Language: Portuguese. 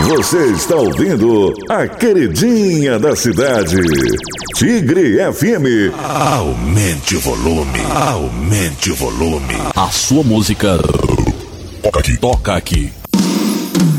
Você está ouvindo a queridinha da cidade, Tigre FM. Aumente o volume, aumente o volume. A sua música toca aqui. Toca aqui.